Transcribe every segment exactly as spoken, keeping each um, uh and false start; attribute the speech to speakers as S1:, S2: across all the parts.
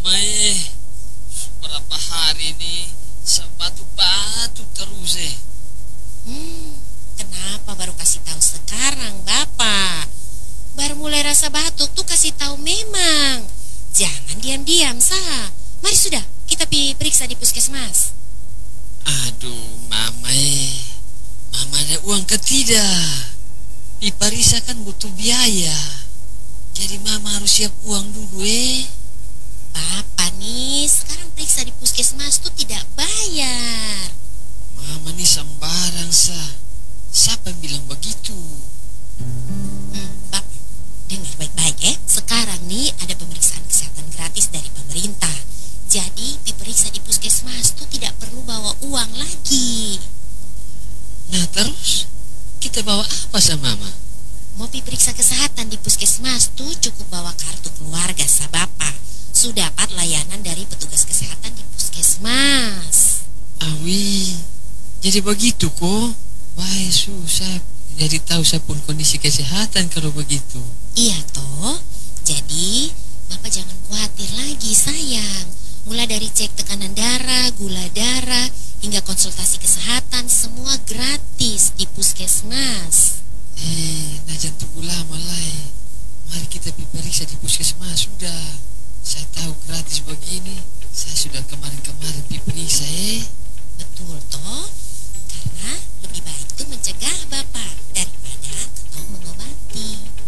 S1: eh, berapa hari ini sebatuk-batuk terus eh.
S2: Hmm, kenapa baru kasih tahu sekarang, Bapak? Baru mulai rasa batuk tuh kasih tahu memang. Jangan diam-diam, sah. Mari sudah, kita pi periksa di puskesmas.
S1: Aduh, Mama eh. Mama ada uang ke tidak? Diperiksa kan butuh biaya. Jadi Mama harus siap uang dulu eh.
S2: Bapak nih, sekarang periksa di puskesmas tuh tidak bayar.
S1: Mama nih sembarang sah. Siapa yang bilang begitu?
S2: Hmm, Bapak, dengar baik-baik ya. Sekarang nih ada pemeriksaan kesehatan gratis dari pemerintah. Jadi diperiksa di puskesmas tuh tidak perlu bawa uang lagi.
S1: Nah terus kita bawa apa sama Mama?
S2: Mau periksa kesehatan di puskesmas tuh cukup bawa kartu keluarga sah Bapak. Sudah dapat layanan dari petugas kesehatan di puskesmas.
S1: Awi, jadi begitu kok. Wah susah. Jadi tahu saya pun kondisi kesehatan kalau begitu.
S2: Iya toh. Jadi Bapak jangan khawatir lagi sayang. Mulai dari cek tekanan darah, gula darah, hingga konsultasi kesehatan, semua gratis di puskesmas.
S1: Eh, nah jangan tunggu lama lah. eh. Mari kita periksa di puskesmas sudah. Saya tahu gratis begini. Saya sudah kemarin-kemarin diperiksa eh.
S2: Betul toh. Karena lebih baik tuh mencegah Bapak daripada atau mengobati.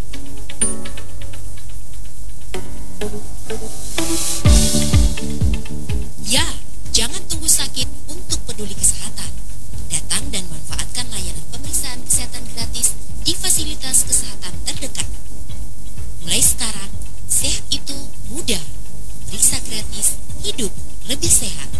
S2: Ya, jangan tunggu sakit untuk peduli kesehatan. Datang dan manfaatkan layanan pemeriksaan kesehatan gratis di fasilitas kesehatan terdekat. Mulai sekarang, sehat itu mudah. Periksa gratis, hidup lebih sehat.